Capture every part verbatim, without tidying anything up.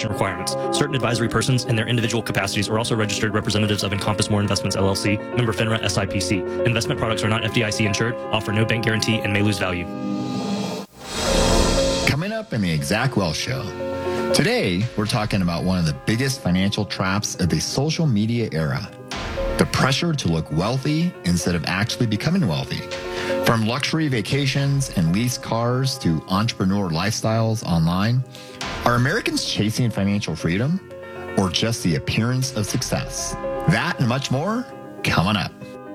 registration requirements. Certain advisory persons in their individual capacities are also registered representatives of Encompass More Investments, L L C, member FINRA S I P C. Investment products are not F D I C insured, offer no bank guarantee, and may lose value. Coming up in the Exact Wealth Show. Today, we're talking about one of the biggest financial traps of the social media era. The pressure to look wealthy instead of actually becoming wealthy. From luxury vacations and leased cars to entrepreneur lifestyles online, are Americans chasing financial freedom or just the appearance of success? That and much more coming up.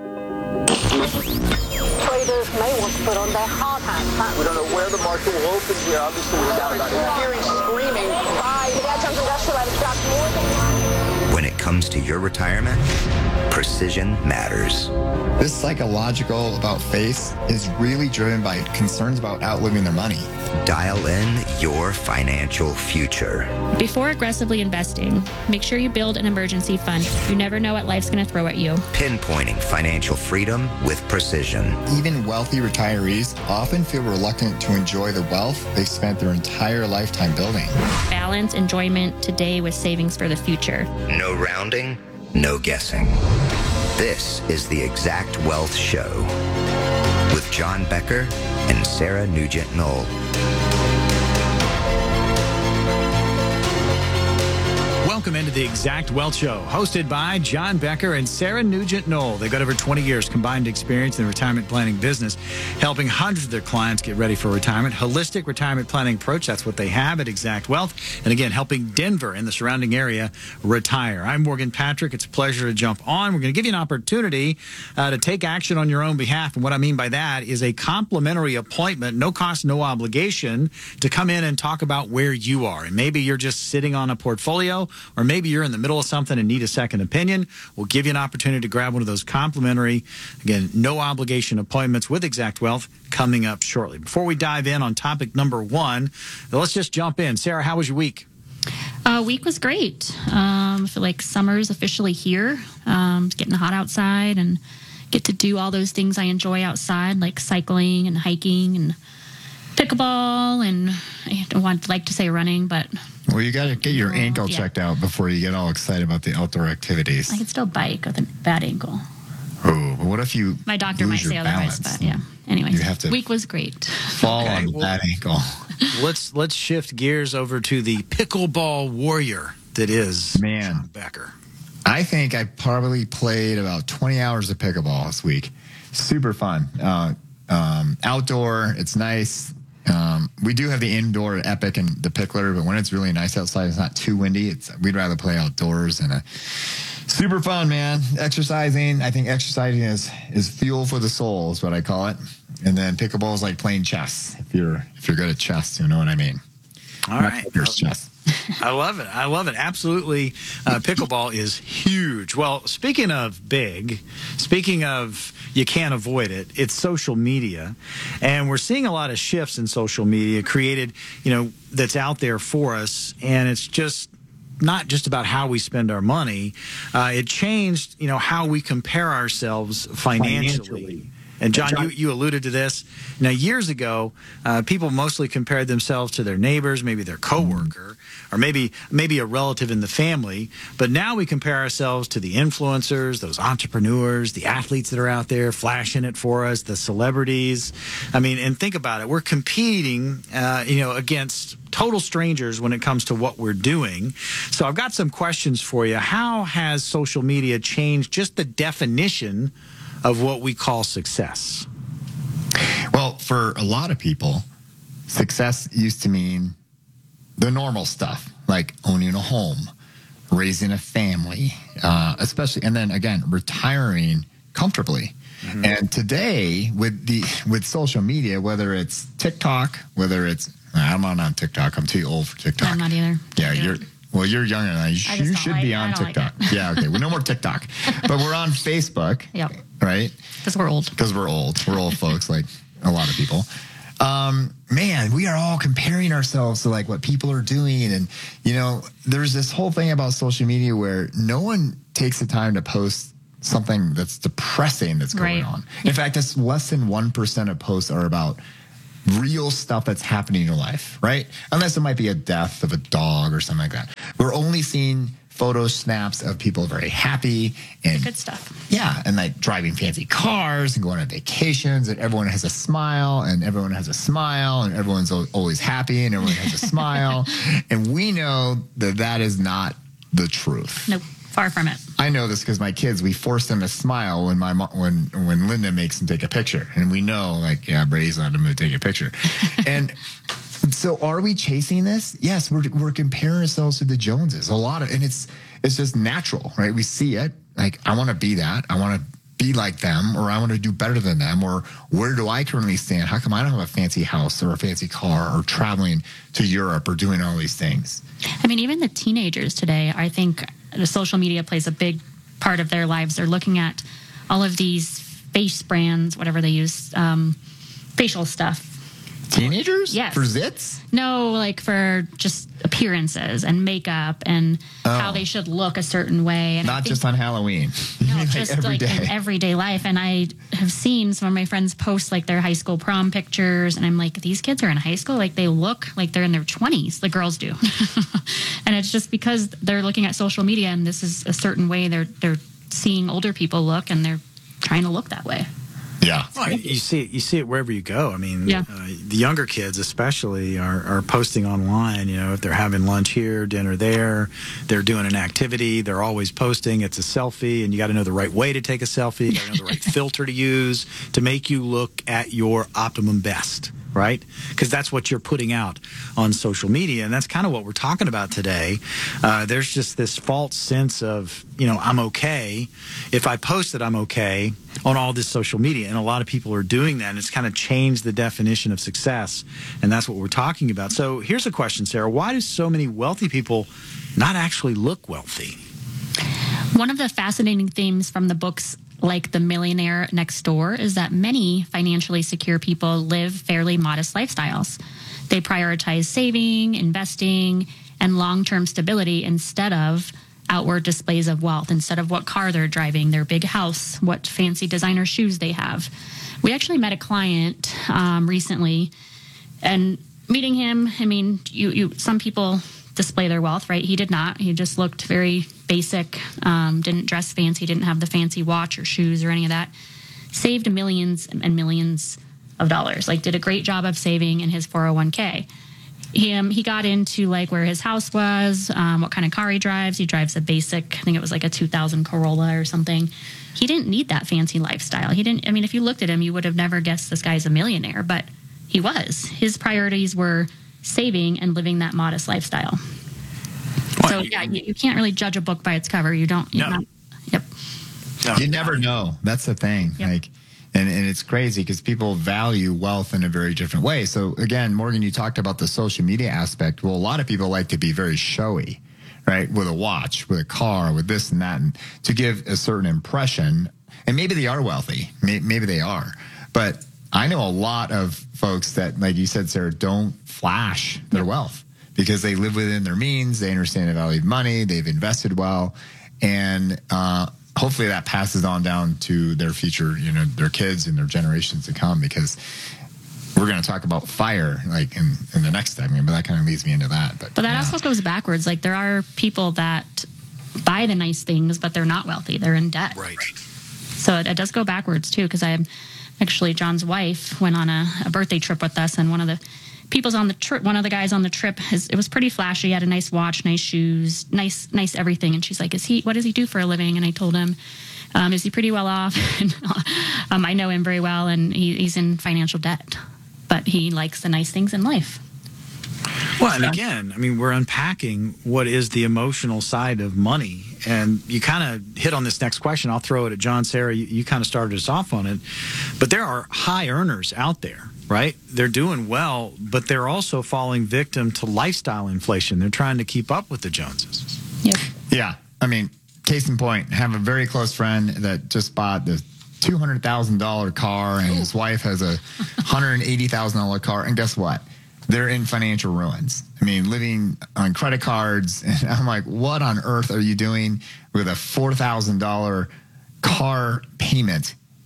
Traders may want to put on their hard hats. We don't know where the market will open here. Obviously, we doubt about it. Hearing screaming. Buy the Dow Jones Industrial has dropped more than... When it comes to your retirement, precision matters. This psychological about face is really driven by concerns about outliving their money. Dial in your financial future. Before aggressively investing, make sure you build an emergency fund. You never know what life's going to throw at you. Pinpointing financial freedom with precision. Even wealthy retirees often feel reluctant to enjoy the wealth they spent their entire lifetime building. Balance enjoyment today with savings for the future. No rounding, no guessing. This is the Exact Wealth Show with John Becker and Sarah Nugent-Knoll. Welcome into the Exact Wealth Show, hosted by John Becker and Sarah Nugent-Knoll. They've got over twenty years combined experience in the retirement planning business, helping hundreds of their clients get ready for retirement. Holistic retirement planning approach, that's what they have at Exact Wealth. And again, helping Denver and the surrounding area retire. I'm Morgan Patrick. It's a pleasure to jump on. We're going to give you an opportunity uh, to take action on your own behalf. And what I mean by that is a complimentary appointment, no cost, no obligation, to come in and talk about where you are. And maybe you're just sitting on a portfolio, or maybe you're in the middle of something and need a second opinion. We'll give you an opportunity to grab one of those complimentary, again, no obligation appointments with Exact Wealth coming up shortly. Before we dive in on topic number one, let's just jump in. Sarah, how was your week? Uh, week was great. Um, I feel like summer's officially here. Um, it's getting hot outside and get to do all those things I enjoy outside, like cycling and hiking and pickleball and I don't want like to say running, but... Well, you got to get your ankle yeah. checked out before you get all excited about the outdoor activities. I can still bike with a bad ankle. Oh, but what if you My doctor lose might your say otherwise, balance? but yeah. Anyways, You have to week was great. Fall Okay, on well- that ankle. Let's let's shift gears over to the pickleball warrior that is Man. John Becker. I think I probably played about twenty hours of pickleball this week. Super fun. Uh, um, outdoor, it's nice. Um, we do have the indoor Epic and the Pickler, but when it's really nice outside, it's not too windy. It's we'd rather play outdoors and uh, super fun, man. Exercising, I think exercising is is fuel for the soul, is what I call it. And then pickleball is like playing chess. If you're if you're good at chess, you know what I mean. All right. There's chess. I love it. I love it. Absolutely. Uh, pickleball is huge. Well, speaking of big, speaking of you can't avoid it, it's social media. And we're seeing a lot of shifts in social media created, you know, that's out there for us. And it's just not just about how we spend our money. Uh, it changed, you know, how we compare ourselves financially. financially. And John, you, you alluded to this. Now, years ago, uh, people mostly compared themselves to their neighbors, maybe their coworker, or maybe maybe a relative in the family. But now we compare ourselves to the influencers, those entrepreneurs, the athletes that are out there flashing it for us, the celebrities. I mean, and think about it. We're competing, uh, you know, against total strangers when it comes to what we're doing. So I've got some questions for you. How has social media changed just the definition of what we call success? Well, for a lot of people, success used to mean the normal stuff, like owning a home, raising a family, uh, especially, and then again, retiring comfortably. Mm-hmm. And today, with the with social media, whether it's TikTok, whether it's I'm not on TikTok. I'm too old for TikTok. I'm not either. Yeah, Yeah. you're. Well, you're younger than I. You, I you just should don't be like- I on don't like TikTok. it. Yeah, okay. Well, no more TikTok, but we're on Facebook. Yep. Right. Because we're old. Because we're old. We're old folks, like a lot of people. Um, man, we are all comparing ourselves to like what people are doing. And, you know, there's this whole thing about social media where no one takes the time to post something that's depressing that's going Right. on. In fact, it's less than one percent of posts are about real stuff that's happening in your life, right? Unless it might be a death of a dog or something like that. We're only seeing photo snaps of people very happy and Good stuff. yeah, and like driving fancy cars and going on vacations, and everyone has a smile, and everyone has a smile, and everyone's al- always happy, and everyone has a smile. And we know that that is not the truth. Nope, far from it. I know this because my kids, we force them to smile when my mo- when when Linda makes them take a picture, and we know like yeah, Brady's letting them take a picture, and. So are we chasing this? Yes, we're we're comparing ourselves to the Joneses a lot of, and it's it's just natural, right? We see it like I want to be that, I want to be like them, or I want to do better than them, or where do I currently stand? How come I don't have a fancy house or a fancy car or traveling to Europe or doing all these things? I mean, even the teenagers today, I think the social media plays a big part of their lives. They're looking at all of these face brands, whatever they use, um, facial stuff. Teenagers? Yes. For zits? No, like for just appearances and makeup and Oh. how they should look a certain way. And I Not think- just on Halloween. You No, mean, like, just every like day. in everyday life. And I have seen some of my friends post like their high school prom pictures, and I'm like, these kids are in high school, like they look like they're in their twenties. The girls do, and it's just because they're looking at social media, and this is a certain way they're they're seeing older people look, and they're trying to look that way. Yeah. Well, you see it. You see it wherever you go. I mean, Yeah. uh, the younger kids, especially, are, are posting online. You know, if they're having lunch here, dinner there, they're doing an activity. They're always posting. It's a selfie, and you got to know the right way to take a selfie. You got to know the right filter to use to make you look at your optimum best. Right? Because that's what you're putting out on social media. And that's kind of what we're talking about today. Uh, there's just this false sense of, you know, I'm okay. If I post that I'm okay on all this social media, and a lot of people are doing that, and it's kind of changed the definition of success. And that's what we're talking about. So here's a question, Sarah. Why do so many wealthy people not actually look wealthy? One of the fascinating themes from the books like The Millionaire Next Door is that many financially secure people live fairly modest lifestyles. They prioritize saving, investing, and long-term stability instead of outward displays of wealth, instead of what car they're driving, their big house, what fancy designer shoes they have. We actually met a client um, recently, and meeting him, I mean, you, you some people display their wealth, right? He did not. He just looked very basic, um, didn't dress fancy, didn't have the fancy watch or shoes or any of that. Saved millions and millions of dollars, like did a great job of saving in his four oh one k. He, um, he got into like where his house was, um, what kind of car he drives. He drives a basic, I think it was like a two thousand Corolla or something. He didn't need that fancy lifestyle. He didn't, I mean, if you looked at him, you would have never guessed this guy's a millionaire, but he was. His priorities were saving and living that modest lifestyle. So yeah, you, you can't really judge a book by its cover. You don't. No. Not, yep. No. You never know. That's the thing. Yep. Like, and, and it's crazy because people value wealth in a very different way. So again, Morgan, you talked about the social media aspect. Well, a lot of people like to be very showy, right? With a watch, with a car, with this and that, and to give a certain impression. And maybe they are wealthy. May- Maybe they are. But I know a lot of folks that, like you said, Sarah, don't flash their wealth because they live within their means. They understand the value of money. They've invested well. And, uh, hopefully that passes on down to their future, you know, their kids and their generations to come, because we're going to talk about fire like in, in the next segment, but that kind of leads me into that. But, But that yeah. also goes backwards. Like there are people that buy the nice things, but they're not wealthy. They're in debt. Right. So it, it does go backwards too. Because I actually, John's wife went on a, a birthday trip with us, and one of the people's on the trip, one of the guys on the trip, his, it was pretty flashy. He had a nice watch, nice shoes, nice, nice everything. And she's like, "Is he? What does he do for a living?" And I told him, um, "Is he pretty well off?" and, um, I know him very well, and he, he's in financial debt, but he likes the nice things in life. Well, and again, I mean, we're unpacking what is the emotional side of money. And you kind of hit on this next question. I'll throw it at John. Sarah, you, you kind of started us off on it. But there are high earners out there, right? They're doing well, but they're also falling victim to lifestyle inflation. They're trying to keep up with the Joneses. Yep. Yeah. I mean, case in point, have a very close friend that just bought the two hundred thousand dollars car, and his wife has a one hundred eighty thousand dollars car. And guess what? They're in financial ruins. I mean, living on credit cards. And I'm like, what on earth are you doing with a four thousand dollars car payment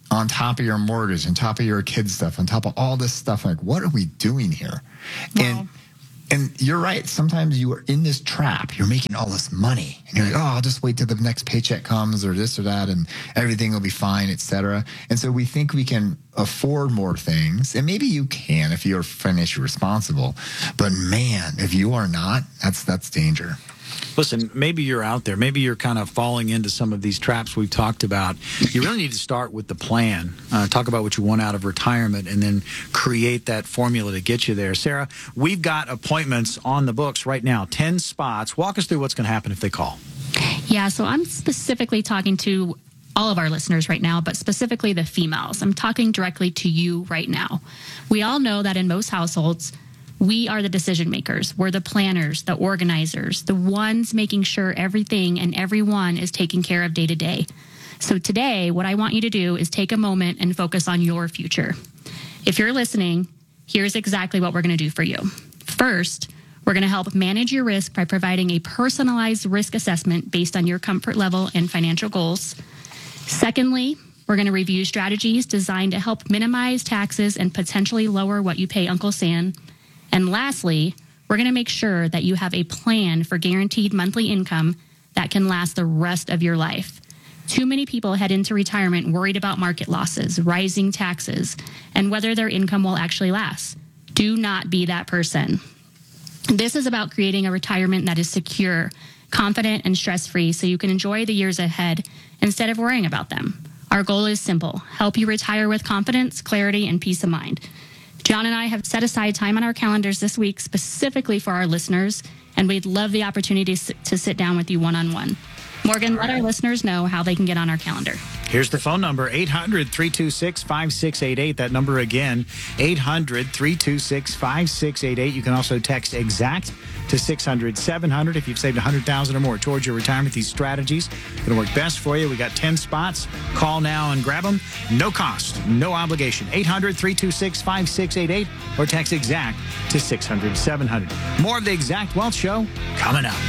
on top of your mortgage, on top of your kids' stuff, on top of all this stuff. Like, what are we doing here? Wow. And and you're right. Sometimes you are in this trap. You're making all this money, and you're like, oh, I'll just wait till the next paycheck comes, or this or that, and everything will be fine, et cetera. And so we think we can afford more things, and maybe you can if you're financially responsible. But man, if you are not, that's that's danger. Listen, maybe you're out there. Maybe you're kind of falling into some of these traps we've talked about. You really need to start with the plan. Uh, talk about what you want out of retirement and then create that formula to get you there. Sarah, we've got appointments on the books right now, ten spots. Walk us through what's going to happen if they call. Yeah, so I'm specifically talking to all of our listeners right now, but specifically the females. I'm talking directly to you right now. We all know that in most households, we are the decision makers. We're the planners, the organizers, the ones making sure everything and everyone is taken care of day to day. So today, what I want you to do is take a moment and focus on your future. If you're listening, here's exactly what we're going to do for you. First, we're going to help manage your risk by providing a personalized risk assessment based on your comfort level and financial goals. Secondly, we're going to review strategies designed to help minimize taxes and potentially lower what you pay Uncle Sam. And lastly, we're going to make sure that you have a plan for guaranteed monthly income that can last the rest of your life. Too many people head into retirement worried about market losses, rising taxes, and whether their income will actually last. Do not be that person. This is about creating a retirement that is secure, confident, and stress-free so you can enjoy the years ahead instead of worrying about them. Our goal is simple: help you retire with confidence, clarity, and peace of mind. John and I have set aside time on our calendars this week specifically for our listeners, and we'd love the opportunity to sit down with you one-on-one. Morgan, let our listeners know how they can get on our calendar. Here's the phone number, eight hundred, three two six, five six eight eight. That number again, eight hundred, three two six, five six eight eight. You can also text EXACT to six hundred, seven hundred if you've saved one hundred thousand dollars or more towards your retirement. These strategies going to work best for you. We got ten spots. Call now and grab them. No cost, no obligation. eight hundred, three two six, five six eight eight or text EXACT to six hundred, seven hundred. More of the Exact Wealth Show coming up.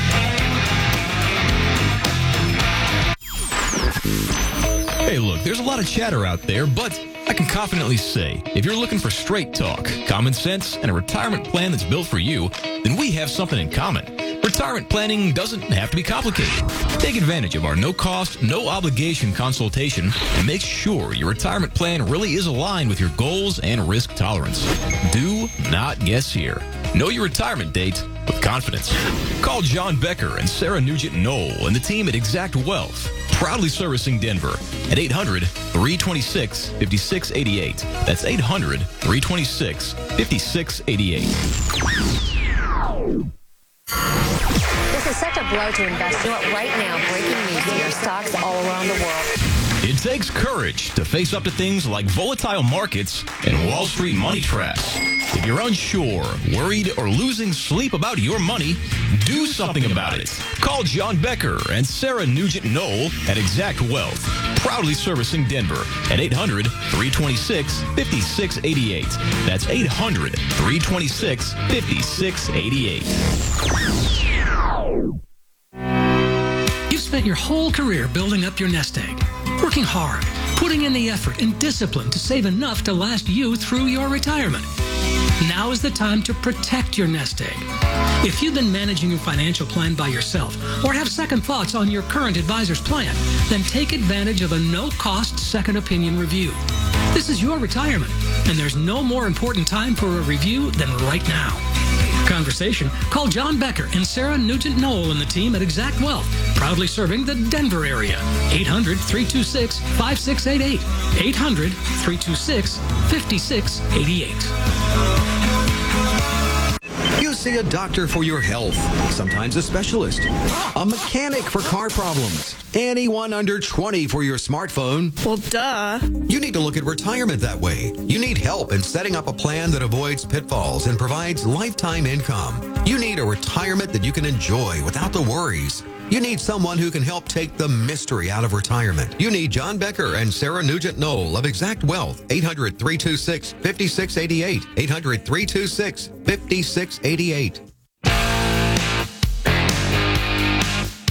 Hey, look, there's a lot of chatter out there, but I can confidently say, if you're looking for straight talk, common sense, and a retirement plan that's built for you, then we have something in common. Retirement planning doesn't have to be complicated. Take advantage of our no-cost, no-obligation consultation and make sure your retirement plan really is aligned with your goals and risk tolerance. Do not guess here. Know your retirement date with confidence. Call John Becker and Sarah Nugent-Knoll and the team at Exact Wealth, proudly servicing Denver, at eight hundred, three two six, five six eight eight. That's eight hundred, three two six, five six eight eight. This is such a blow to investors. You know what? Right now, breaking news here, stocks all around the world. It takes courage to face up to things like volatile markets and Wall Street money traps. If you're unsure, worried, or losing sleep about your money, do something about it. Call John Becker and Sarah Nugent-Knoll at Exact Wealth, proudly servicing Denver at eight hundred, three two six, five six eight eight. That's eight hundred, three two six, five six eight eight. You've spent your whole career building up your nest egg, working hard, putting in the effort and discipline to save enough to last you through your retirement. Now is the time to protect your nest egg. If you've been managing your financial plan by yourself or have second thoughts on your current advisor's plan, then take advantage of a no-cost second opinion review. This is your retirement, and there's no more important time for a review than right now. Conversation, call John Becker and Sarah Nugent-Knoll and the team at Exact Wealth, proudly serving the Denver area. eight hundred, three two six, five six eight eight. eight hundred, three two six, five six eight eight. You see a doctor for your health, sometimes a specialist, a mechanic for car problems, anyone under twenty for your smartphone. Well, duh. You need to look at retirement that way. You need help in setting up a plan that avoids pitfalls and provides lifetime income. You need a retirement that you can enjoy without the worries. You need someone who can help take the mystery out of retirement. You need John Becker and Sarah Nugent-Knoll of Exact Wealth. eight hundred, three two six, five six eight eight. eight hundred, three two six, five six eight eight.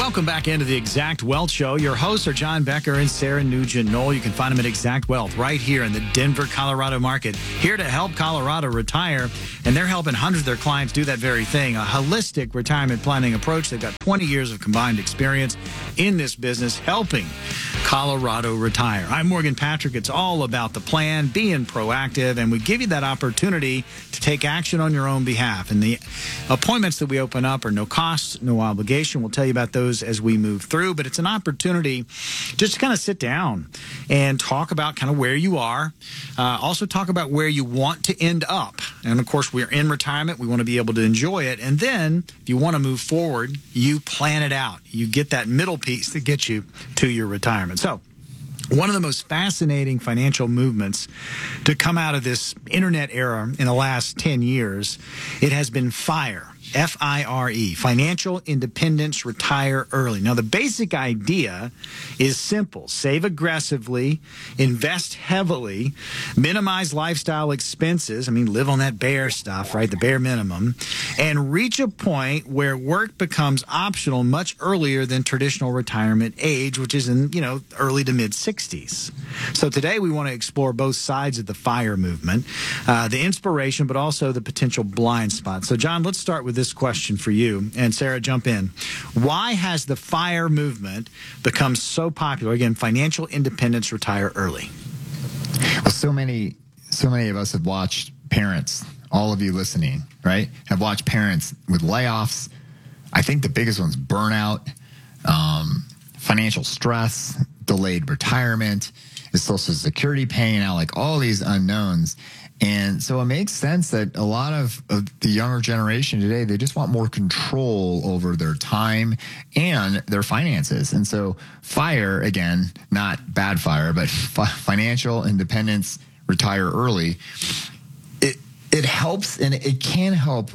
Welcome back into the Exact Wealth Show. Your hosts are John Becker and Sarah Nugent-Knoll. You can find them at Exact Wealth right here in the Denver, Colorado market. Here to help Colorado retire, and they're helping hundreds of their clients do that very thing, a holistic retirement planning approach. They've got twenty years of combined experience in this business helping Colorado retire. I'm Morgan Patrick. It's all about the plan, being proactive, and we give you that opportunity to take action on your own behalf. And the appointments that we open up are no cost, no obligation. We'll tell you about those as we move through, but it's an opportunity just to kind of sit down and talk about kind of where you are. Uh, also talk about where you want to end up. And of course, we're in retirement. We want to be able to enjoy it. And then if you want to move forward, you plan it out. You get that middle piece that gets you to your retirement. So one of the most fascinating financial movements to come out of this internet era in the last ten years, it has been FIRE. F I R E, Financial Independence, Retire Early. Now, the basic idea is simple. Save aggressively, invest heavily, minimize lifestyle expenses. I mean, live on that bare stuff, right? The bare minimum. And reach a point where work becomes optional much earlier than traditional retirement age, which is in, you know, early to mid sixties. So today we want to explore both sides of the FIRE movement, uh, the inspiration, but also the potential blind spots. So, John, let's start with this question for you, and Sarah, jump in. Why has the FIRE movement become so popular? Again, financial independence, retire early. Well, so many, so many of us have watched parents, all of you listening, right, have watched parents with layoffs. I think the biggest one's burnout, um, financial stress, delayed retirement, is Social Security paying out, like all these unknowns. And so it makes sense that a lot of, of the younger generation today, they just want more control over their time and their finances. And so FIRE, again, not bad FIRE, but fi- financial independence, retire early, it it helps, and it can help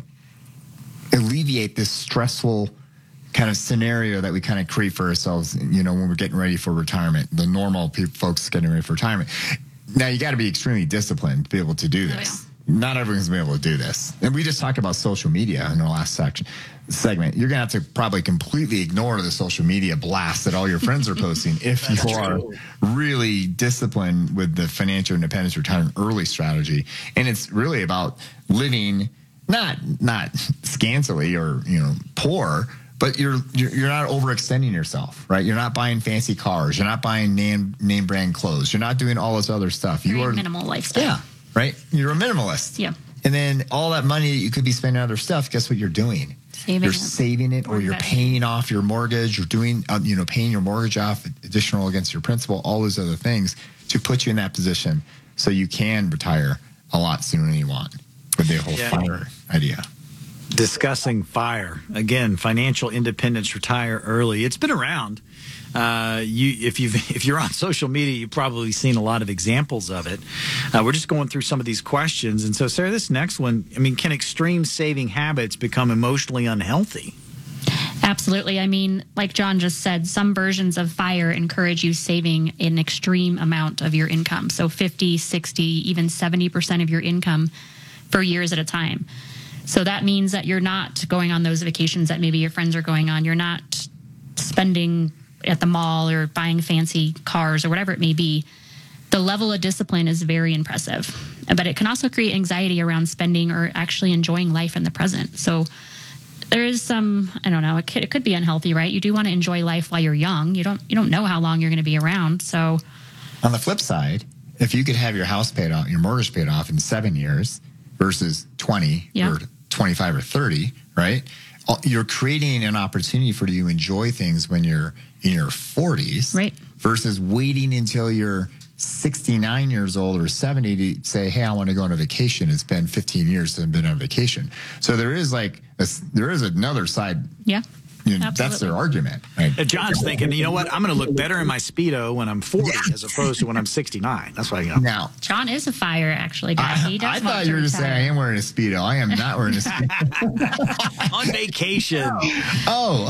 alleviate this stressful kind of scenario that we kind of create for ourselves, you know, when we're getting ready for retirement, the normal people, folks getting ready for retirement. Now, you got to be extremely disciplined to be able to do this. Oh, yeah. Not everyone's going to be able to do this. And we just talked about social media in the last section segment. You're going to have to probably completely ignore the social media blast that all your friends are posting if you are really disciplined with the financial independence retirement early strategy. And it's really about living not not scantily or, you know, poor, but you're, you're you're not overextending yourself, right? You're not buying fancy cars. You're not buying name name brand clothes. You're not doing all this other stuff. Very you are minimal lifestyle. Yeah, right. You're a minimalist. Yeah. And then all that money that you could be spending on other stuff, guess what you're doing? Saving you're it. saving it, or, or you're paying off your mortgage. You're doing, uh, you know, paying your mortgage off, additional against your principal. All those other things to put you in that position so you can retire a lot sooner than you want with the whole yeah. FIRE idea. Discussing FIRE again, financial independence, retire early. It's been around. Uh, you, if you if you're on social media, you've probably seen a lot of examples of it. Uh, we're just going through some of these questions, and so Sarah, this next one. I mean, can extreme saving habits become emotionally unhealthy? Absolutely. I mean, like John just said, some versions of FIRE encourage you saving an extreme amount of your income, so fifty, sixty, even seventy percent of your income for years at a time. So that means that you're not going on those vacations that maybe your friends are going on. You're not spending at the mall or buying fancy cars or whatever it may be. The level of discipline is very impressive, but it can also create anxiety around spending or actually enjoying life in the present. So there is some, I don't know, it could, it could be unhealthy, right? You do want to enjoy life while you're young. You don't, you don't know how long you're going to be around. So on the flip side, if you could have your house paid off, your mortgage paid off in seven years versus twenty yeah. or twenty-five or thirty, right? You're creating an opportunity for you to enjoy things when you're in your forties, right? Versus waiting until you're sixty-nine years old or seventy to say, hey, I want to go on a vacation. It's been fifteen years since I've been on vacation. So there is like, a, there is another side. Yeah. You know, that's their argument. Right? John's thinking, you know what? I'm going to look better in my Speedo when I'm forty yeah. as opposed to when I'm sixty-nine. That's why, you know. Now, John is a FIRE, actually. Guy. He does I thought you were going to say I am wearing a Speedo. I am not wearing a Speedo. On vacation. Oh, the okay.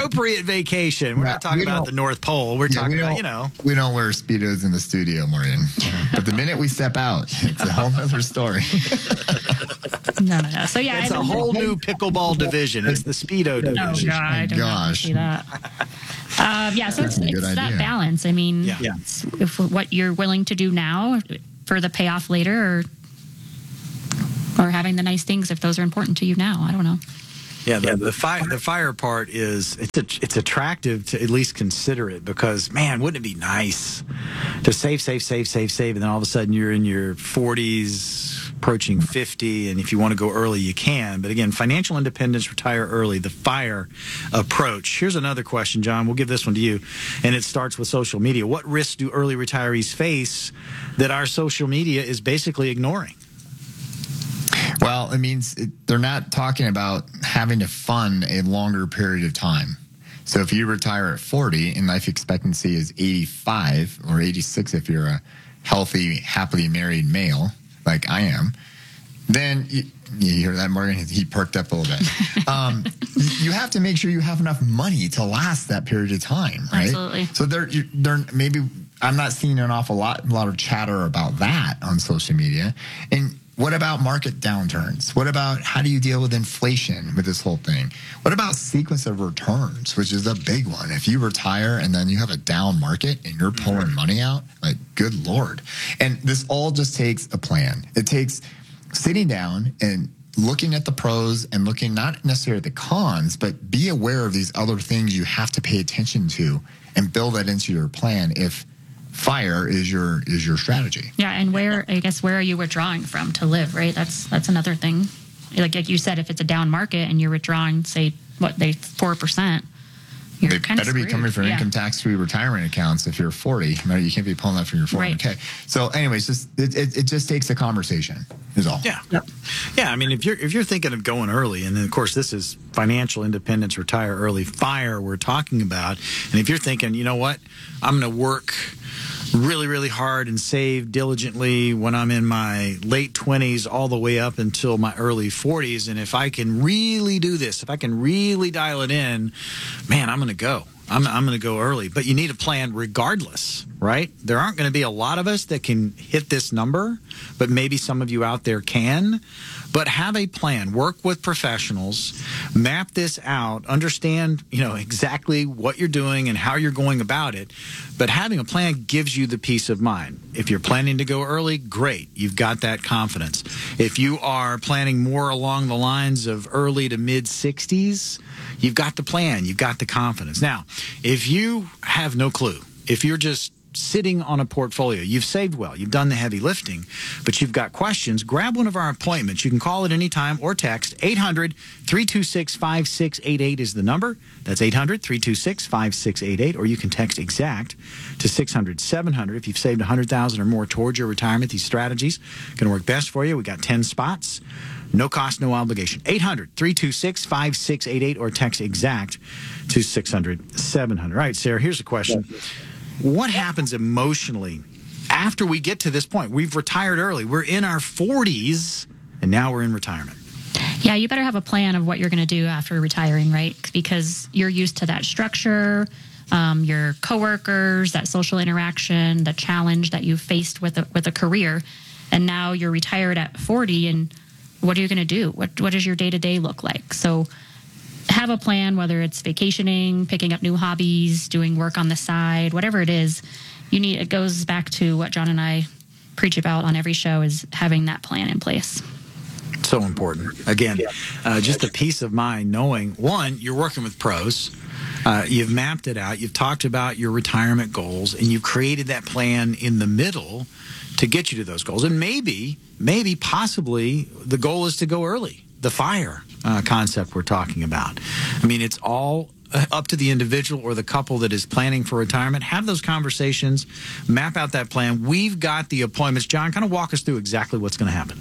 appropriate vacation. We're Yeah, not talking we about don't- the North Pole. We're Yeah, talking we about, don't- you know. We don't wear Speedos in the studio, Maureen. But the minute we step out, it's a whole other story. No, no, no. So yeah, It's I a mean, whole new pickleball division. It's the Speedo Oh division. God, I don't Gosh. see that. Um, yeah, so it's, That's a good it's that idea. balance. I mean, Yeah. Yeah. it's if what you're willing to do now for the payoff later, or or having the nice things if those are important to you now. I don't know. Yeah, the, the fire the fire part is it's a, it's attractive to at least consider it, because man, wouldn't it be nice to save, save, save, save, save, and then all of a sudden you're in your forties, approaching fifty, and if you want to go early, you can. But again, financial independence, retire early, the FIRE approach. Here's another question, John. We'll give this one to you, and it starts with social media. What risks do early retirees face that our social media is basically ignoring? Well, it means it, they're not talking about having to fund a longer period of time. So if you retire at forty and life expectancy is eighty-five or eighty-six if you're a healthy, happily married male like I am, then you, you hear that, Morgan? He perked up a little bit. Um, you have to make sure you have enough money to last that period of time, right? Absolutely. So they're, they're maybe I'm not seeing an awful lot, a lot of chatter about that on social media. And what about market downturns? What about how do you deal with inflation with this whole thing? What about sequence of returns, which is a big one? If you retire and then you have a down market and you're pulling mm-hmm. money out, like, good Lord. And this all just takes a plan. It takes sitting down and looking at the pros and looking not necessarily at the cons, but be aware of these other things you have to pay attention to and build that into your plan if FIRE is your is your strategy. Yeah, and where I guess where are you withdrawing from to live, right? That's that's another thing. Like, like you said, if it's a down market and you're withdrawing, say what they four percent, you're They kind of better be screwed. coming from Yeah. income tax-free retirement accounts if you're forty. You can't be pulling that from your four oh one k. Right. So, anyways, just it, it, it just takes a conversation. Is all. Yeah, yeah. I mean, if you're if you're thinking of going early, and then of course this is financial independence, retire early, FIRE we're talking about, and if you're thinking, you know what, I'm going to work really, really hard and save diligently when I'm in my late twenties all the way up until my early forties. And if I can really do this, if I can really dial it in, man, I'm going to go. I'm, I'm going to go early. But you need a plan regardless, right? There aren't going to be a lot of us that can hit this number, but maybe some of you out there can. But have a plan. Work with professionals. Map this out. Understand, you know, exactly what you're doing and how you're going about it. But having a plan gives you the peace of mind. If you're planning to go early, great. You've got that confidence. If you are planning more along the lines of early to mid sixties, you've got the plan. You've got the confidence. Now, if you have no clue, if you're just sitting on a portfolio, you've saved well, you've done the heavy lifting, but you've got questions, grab one of our appointments. You can call at any time or text. Eight hundred, three two six, five six eight eight is the number. That's eight hundred, three two six, five six eight eight, or you can text EXACT to six hundred, seven hundred. If you've saved one hundred thousand dollars or more towards your retirement, these strategies are going to work best for you. We got ten spots. No cost, no obligation. eight hundred, three two six, five six eight eight, or text EXACT to six hundred, seven hundred. All right, Sarah, here's a question. What happens emotionally after we get to this point? We've retired early. We're in our forties, and now we're in retirement. Yeah, you better have a plan of what you're going to do after retiring, right? Because you're used to that structure, um, your coworkers, that social interaction, the challenge that you faced with a, with a career, and now you're retired at forty. And what are you going to do? What what does your day to day look like? So have a plan, whether it's vacationing, picking up new hobbies, doing work on the side, whatever it is. You need. It goes back to what John and I preach about on every show, is having that plan in place. So important. Again, uh, just a peace of mind knowing, one, you're working with pros. Uh, you've mapped it out. You've talked about your retirement goals, and you've created that plan in the middle to get you to those goals. And maybe, maybe, possibly, the goal is to go early. The FIRE uh, concept we're talking about. I mean, it's all up to the individual or the couple that is planning for retirement. Have those conversations. Map out that plan. We've got the appointments. John, kind of walk us through exactly what's going to happen.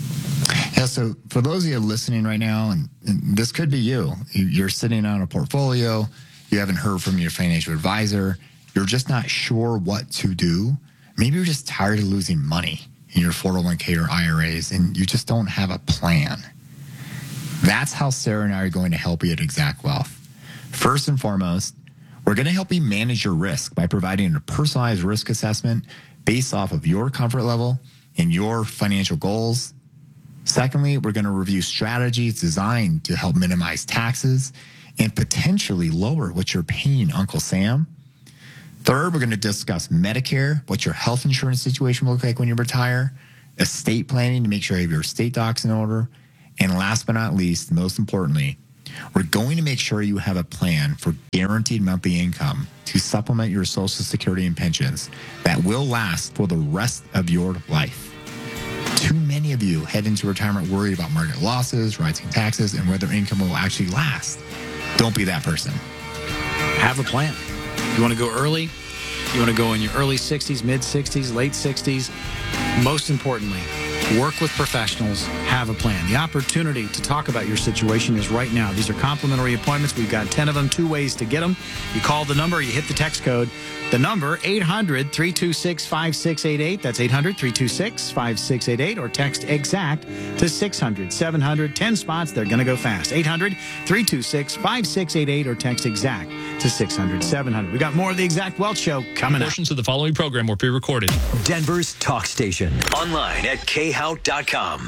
Yeah, so for those of you listening right now, and, and this could be you, you're sitting on a portfolio, you haven't heard from your financial advisor, you're just not sure what to do. Maybe you're just tired of losing money in your four oh one k or I R As, and you just don't have a plan. That's how Sarah and I are going to help you at Exact Wealth. First and foremost, we're going to help you manage your risk by providing a personalized risk assessment based off of your comfort level and your financial goals. Secondly, we're going to review strategies designed to help minimize taxes and potentially lower what you're paying Uncle Sam. Third, we're going to discuss Medicare, what your health insurance situation will look like when you retire, estate planning to make sure you have your estate docs in order, and last but not least, most importantly, we're going to make sure you have a plan for guaranteed monthly income to supplement your Social Security and pensions that will last for the rest of your life. Too many of you head into retirement worried about market losses, rising taxes, and whether income will actually last. Don't be that person. Have a plan. You want to go early? You want to go in your early sixties, mid sixties, late sixties? Most importantly, work with professionals, have a plan. The opportunity to talk about your situation is right now. These are complimentary appointments. We've got ten of them, two ways to get them. You call the number, you hit the text code. The number, eight hundred, three two six, five six eight eight. That's eight hundred, three two six, five six eight eight. Or text EXACT to six hundred, seven hundred, ten spots. They're going to go fast. eight hundred, three two six, five six eight eight or text EXACT to six hundred, seven hundred. We got more of the Exact Wealth Show coming up. Portions of the following program were pre-recorded. Denver's talk station. Online at k hout dot com.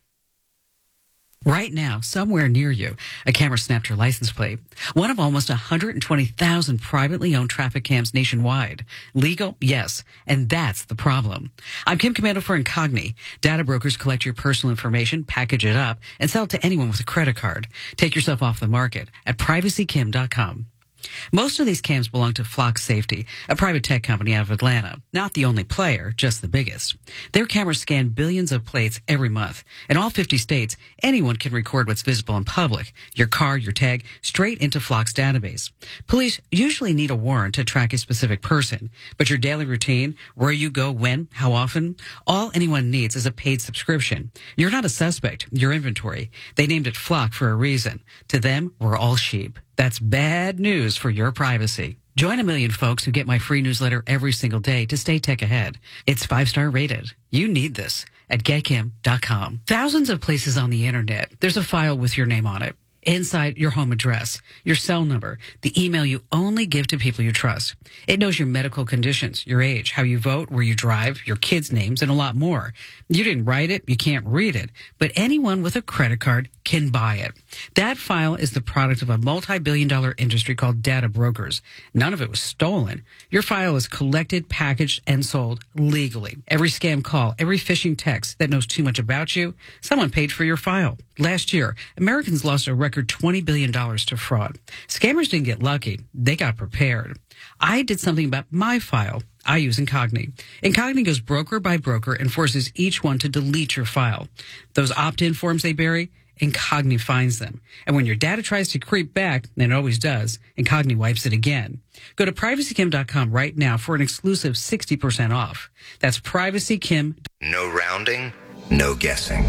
Right now, somewhere near you, a camera snapped your license plate. One of almost one hundred twenty thousand privately owned traffic cams nationwide. Legal? Yes. And that's the problem. I'm Kim Commando for Incogni. Data brokers collect your personal information, package it up, and sell it to anyone with a credit card. Take yourself off the market at privacy kim dot com. Most of these cams belong to Flock Safety, a private tech company out of Atlanta. Not the only player, just the biggest. Their cameras scan billions of plates every month. In all fifty states, anyone can record what's visible in public, your car, your tag, straight into Flock's database. Police usually need a warrant to track a specific person, but your daily routine, where you go, when, how often, all anyone needs is a paid subscription. You're not a suspect, you're inventory. They named it Flock for a reason. To them, we're all sheep. That's bad news for your privacy. Join a million folks who get my free newsletter every single day to stay tech ahead. It's five-star rated. You need this at get kim dot com. Thousands of places on the internet, there's a file with your name on it. Inside, your home address, your cell number, the email you only give to people you trust. It knows your medical conditions, your age, how you vote, where you drive, your kids' names, and a lot more. You didn't write it, you can't read it, but anyone with a credit card can buy it. That file is the product of a multi-billion dollar industry called data brokers. None of it was stolen. Your file is collected, packaged, and sold legally. Every scam call, every phishing text that knows too much about you, someone paid for your file. Last year, Americans lost a record twenty billion dollars to fraud. Scammers didn't get lucky. They got prepared. I did something about my file. I use Incogni. Incogni goes broker by broker and forces each one to delete your file. Those opt-in forms they bury, Incogni finds them. And when your data tries to creep back, and it always does, Incogni wipes it again. Go to privacy kim dot com right now for an exclusive sixty percent off. That's privacy kim. No rounding, no guessing.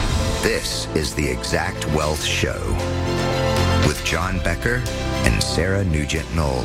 This is the Exact Wealth Show with John Becker and Sarah Nugent-Knoll.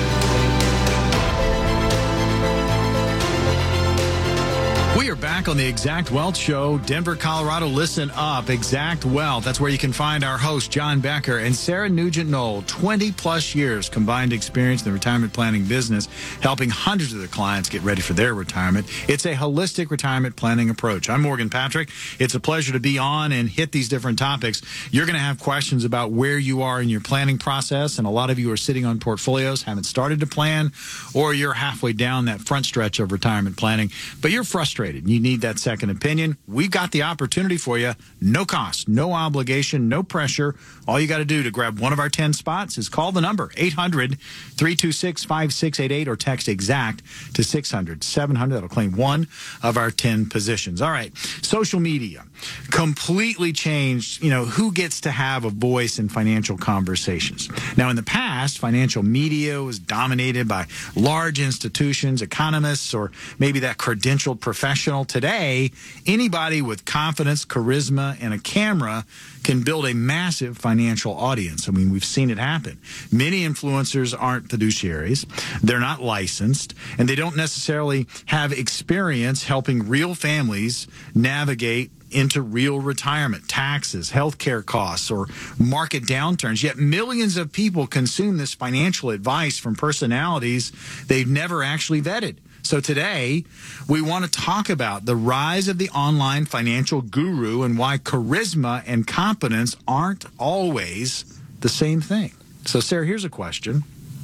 We are back on the Exact Wealth Show. Denver, Colorado, listen up. Exact Wealth. That's where you can find our host, John Becker, and Sarah Nugent-Knoll. twenty plus years combined experience in the retirement planning business, helping hundreds of their clients get ready for their retirement. It's a holistic retirement planning approach. I'm Morgan Patrick. It's a pleasure to be on and hit these different topics. You're going to have questions about where you are in your planning process, and a lot of you are sitting on portfolios, haven't started to plan, or you're halfway down that front stretch of retirement planning, but you're frustrated. You need that second opinion. We've got the opportunity for you. No cost, no obligation, no pressure. All you got to do to grab one of our ten spots is call the number eight hundred, three two six, five six eight eight or text EXACT to six hundred, seven hundred. That'll claim one of our ten positions. All right. Social media completely changed, you know, who gets to have a voice in financial conversations. Now, in the past, financial media was dominated by large institutions, economists, or maybe that credentialed professional channel today, anybody with confidence, charisma, and a camera can build a massive financial audience. I mean, we've seen it happen. Many influencers aren't fiduciaries. They're not licensed, and they don't necessarily have experience helping real families navigate into real retirement, taxes, healthcare costs, or market downturns. Yet millions of people consume this financial advice from personalities they've never actually vetted. So today, we want to talk about the rise of the online financial guru and why charisma and competence aren't always the same thing. So, Sarah, here's a question.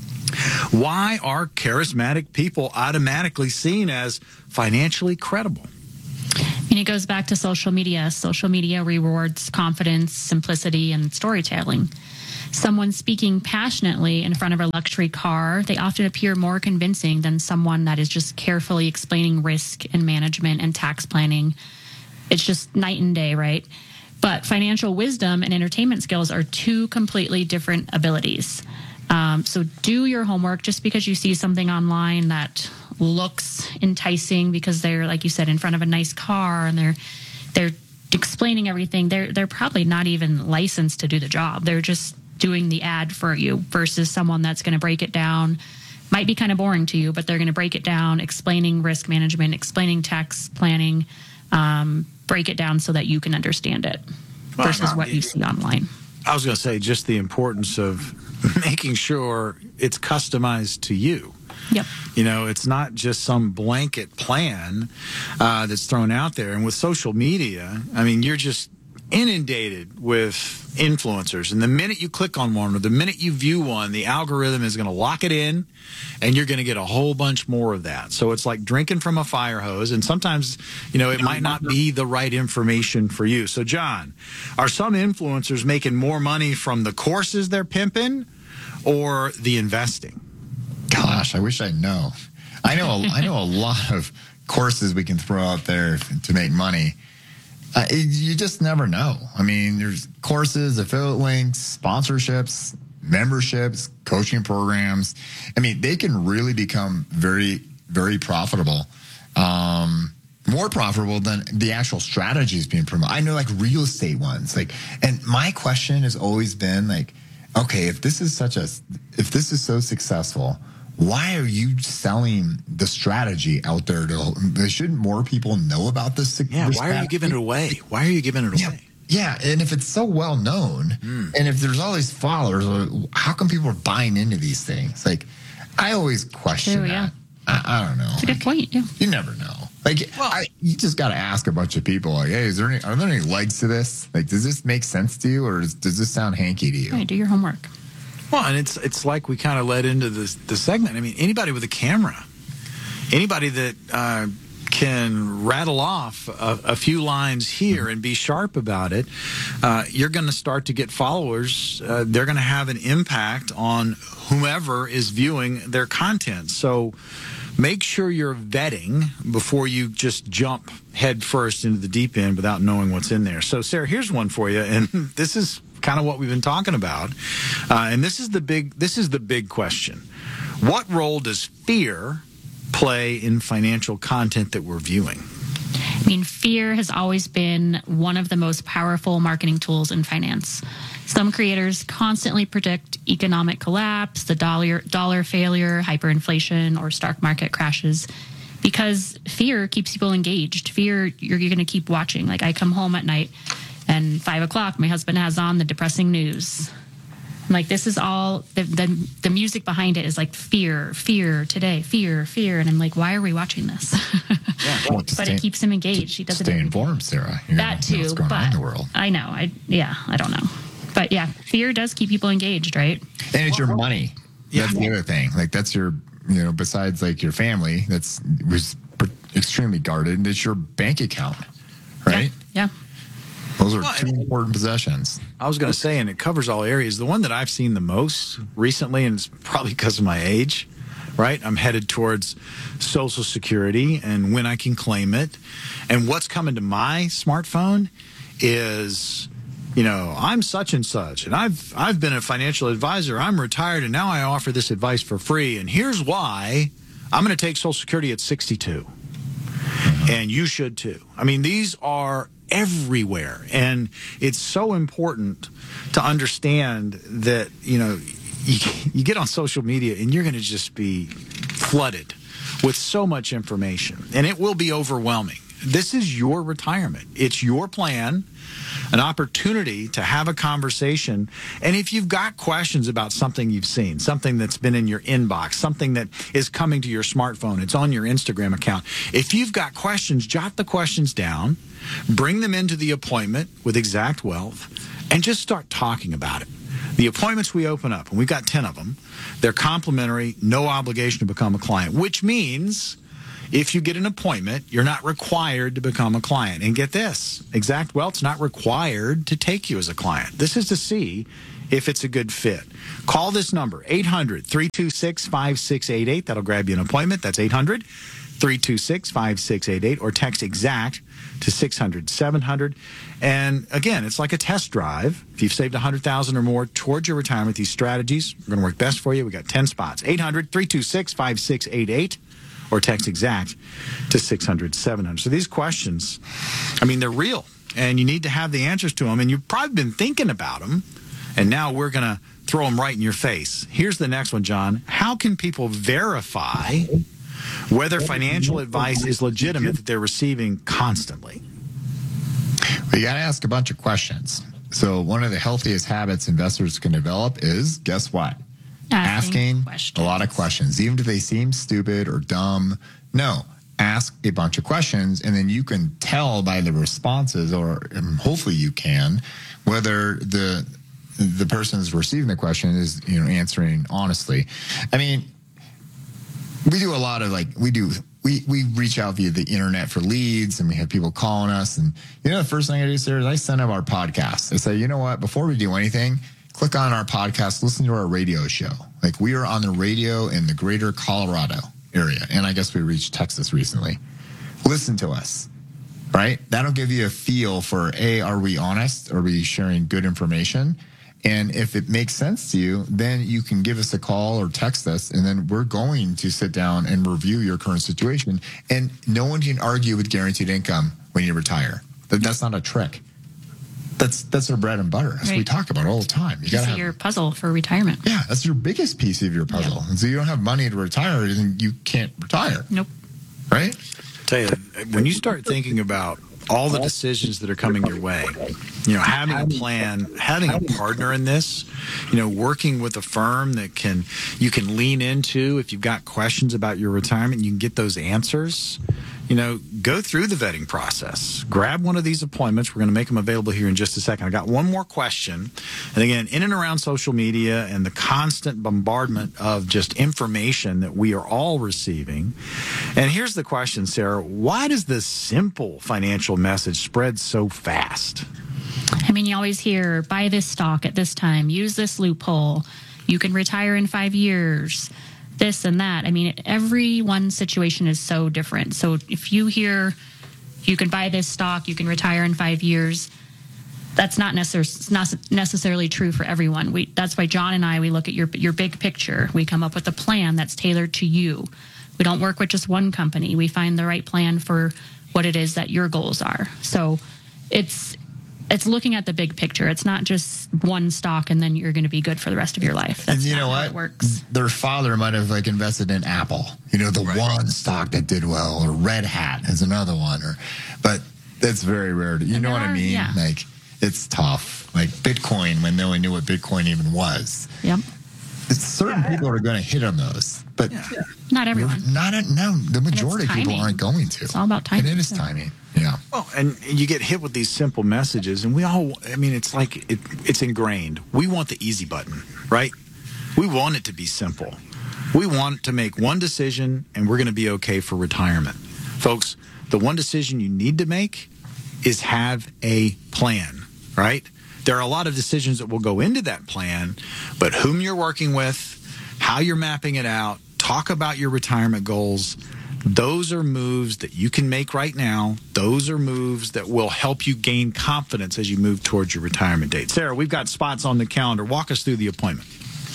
Why are charismatic people automatically seen as financially credible? And it goes back to social media. Social media rewards confidence, simplicity, and storytelling. Someone speaking passionately in front of a luxury car, they often appear more convincing than someone that is just carefully explaining risk and management and tax planning. It's just night and day, right? But financial wisdom and entertainment skills are two completely different abilities. Um, so do your homework. Just because you see something online that looks enticing because they're, like you said, in front of a nice car and they're they're explaining everything, they're they're probably not even licensed to do the job. They're just doing the ad for you versus someone that's going to break it down. Might be kind of boring to you, but they're going to break it down, explaining risk management, explaining tax planning, um, break it down so that you can understand it versus what you see online. I was going to say just the importance of making sure it's customized to you. Yep. You know, it's not just some blanket plan uh, that's thrown out there. And with social media, I mean, you're just inundated with influencers. And the minute you click on one or the minute you view one, the algorithm is going to lock it in and you're going to get a whole bunch more of that. So it's like drinking from a fire hose. And sometimes, you know, it might not be the right information for you. So, John, are some influencers making more money from the courses they're pimping or the investing? Gosh, I wish I'd know. I know, a, I know a lot of courses we can throw out there to make money. Uh, it, you just never know. I mean, there's courses, affiliate links, sponsorships, memberships, coaching programs. I mean, they can really become very, very profitable. Um, more profitable than the actual strategies being promoted. I know like real estate ones. Like, and my question has always been like, okay, if this is such a, if this is so successful, why are you selling the strategy out there? To shouldn't more people know about this? Yeah, this why are you giving it away? Why are you giving it yeah, away? Yeah, and if it's so well known, mm. and if there's all these followers, how come people are buying into these things? Like, I always question True, yeah. that. I, I don't know. That's a good point. Yeah. You never know. Like, well, I, you just got to ask a bunch of people, like, hey, is there any, are there any legs to this? Like, does this make sense to you, or does, does this sound hanky to you? Right, do your homework. Well, and it's it's like we kind of led into this the segment. I mean, anybody with a camera, anybody that uh, can rattle off a, a few lines here and be sharp about it, uh, you're going to start to get followers. Uh, they're going to have an impact on whomever is viewing their content. So make sure you're vetting before you just jump head first into the deep end without knowing what's in there. So, Sarah, here's one for you, and this is kind of what we've been talking about, uh, and this is the big this is the big question. What role does fear play in financial content that we're viewing? I mean, fear has always been one of the most powerful marketing tools in finance. Some creators constantly predict economic collapse, the dollar dollar failure, hyperinflation, or stock market crashes, because fear keeps people engaged. Fear, you're, you're going to keep watching. Like, I come home at night, and five o'clock, my husband has on the depressing news. I'm like, this is all, the, the the music behind it is like fear, fear today, fear, fear. And I'm like, why are we watching this? Yeah, well, but stay, it keeps him engaged. He doesn't stay informed, Sarah. You that know, too. know what's going but on in the world. I know. I yeah, I don't know. But yeah, fear does keep people engaged, right? And it's your money. Yeah. That's the other thing. Like, that's your, you know, besides like your family, that's was extremely guarded. It's your bank account, right? Yeah. yeah. Those are well, two important possessions. I was going to say, and it covers all areas. The one that I've seen the most recently, and it's probably because of my age, right? I'm headed towards Social Security and when I can claim it. And what's coming to my smartphone is, you know, I'm such and such, and I've I've been a financial advisor. I'm retired, and now I offer this advice for free. And here's why: I'm going to take Social Security at sixty-two. and you should too. I mean, these are everywhere, and it's so important to understand that, you know, you, you get on social media and you're going to just be flooded with so much information, and it will be overwhelming. This is your retirement. It's your plan, an opportunity to have a conversation. And if you've got questions about something you've seen, something that's been in your inbox, something that is coming to your smartphone, it's on your Instagram account. If you've got questions, jot the questions down, bring them into the appointment with Exact Wealth, and just start talking about it. The appointments we open up, and we've got ten of them, they're complimentary, no obligation to become a client, which means if you get an appointment, you're not required to become a client. And get this, Exact Wealth's not required to take you as a client. This is to see if it's a good fit. Call this number, eight hundred, three two six, five six eight eight. That'll grab you an appointment. That's eight hundred, three two six, five six eight eight. Or text EXACT to six hundred, seven hundred. And again, it's like a test drive. If you've saved one hundred thousand dollars or more towards your retirement, these strategies are going to work best for you. We got ten spots. eight hundred, three two six, five six eight eight. Or text EXACT to six hundred, seven hundred. So these questions, I mean, they're real, and you need to have the answers to them, and you've probably been thinking about them, and now we're going to throw them right in your face. Here's the next one, John. How can people verify whether financial advice is legitimate that they're receiving constantly? Well, you got to ask a bunch of questions. So one of the healthiest habits investors can develop is, guess what? Asking, asking a lot of questions, even if they seem stupid or dumb. No, ask a bunch of questions, and then you can tell by the responses, or um, hopefully you can, whether the the person who's receiving the question is, you know, answering honestly. I mean, we do a lot of like we do. We we reach out via the internet for leads, and we have people calling us. And you know, the first thing I do, Sarah, is I send them our podcast. I say, you know what? Before we do anything, click on our podcast, listen to our radio show. Like, we are on the radio in the greater Colorado area, and I guess we reached Texas recently. Listen to us, right? That'll give you a feel for, A, are we honest? Are we sharing good information? And if it makes sense to you, then you can give us a call or text us, and then we're going to sit down and review your current situation. And no one can argue with guaranteed income when you retire. That's not a trick. That's that's our bread and butter. That's right. what we talk about all the time. You got your puzzle for retirement. Yeah, that's your biggest piece of your puzzle. Yep. And so you don't have money to retire, then you can't retire. Nope. Right? I tell you, when you start thinking about all the decisions that are coming your way, you know, having a plan, having a partner in this, you know, working with a firm that can you can lean into if you've got questions about your retirement, you can get those answers. You know, go through the vetting process. Grab one of these appointments. We're going to make them available here in just a second. I got one more question. And again, in and around social media and the constant bombardment of just information that we are all receiving. And here's the question, Sarah. Why does this simple financial message spread so fast? I mean, you always hear, buy this stock at this time, use this loophole, you can retire in five years. This and that. I mean, everyone's situation is so different. So if you hear you can buy this stock, you can retire in five years, that's not, necessar- not necessarily true for everyone. We, that's why John and I, we look at your your big picture. We come up with a plan that's tailored to you. We don't work with just one company. We find the right plan for what it is that your goals are. So it's it's looking at the big picture. It's not just one stock and then you're going to be good for the rest of your life. That's and you not know how what? It works. Their father might have like invested in Apple. You know, the right. one stock that did well, or Red Hat is another one. Or, but that's very rare. To, you and know what are, I mean? Yeah. Like, it's tough. Like Bitcoin, when no one knew what Bitcoin even was. Yep. It's certain yeah, people are going to hit on those, but yeah. not everyone. Not a, no. The majority of people aren't going to. It's all about timing. And it is timing. Yeah. Well, and you get hit with these simple messages, and we all, I mean, it's like it, it's ingrained. We want the easy button, right? We want it to be simple. We want to make one decision, and we're going to be okay for retirement. Folks, the one decision you need to make is have a plan, right? There are a lot of decisions that will go into that plan, but whom you're working with, how you're mapping it out, talk about your retirement goals. Those are moves that you can make right now. Those are moves that will help you gain confidence as you move towards your retirement date. Sarah, we've got spots on the calendar. Walk us through the appointment.